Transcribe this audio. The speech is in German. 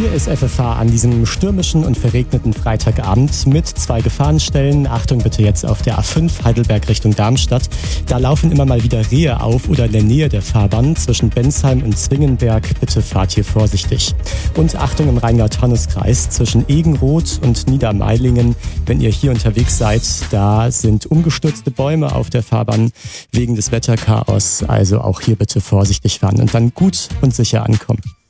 Hier ist FFH an diesem stürmischen und verregneten Freitagabend mit 2 Gefahrenstellen. Achtung bitte jetzt auf der A5 Heidelberg Richtung Darmstadt. Da laufen immer mal wieder Rehe auf oder in der Nähe der Fahrbahn zwischen Bensheim und Zwingenberg. Bitte fahrt hier vorsichtig. Und Achtung im Rheingau-Taunus-Kreis zwischen Egenroth und Niedermeilingen. Wenn ihr hier unterwegs seid, da sind umgestürzte Bäume auf der Fahrbahn wegen des Wetterchaos. Also auch hier bitte vorsichtig fahren und dann gut und sicher ankommen.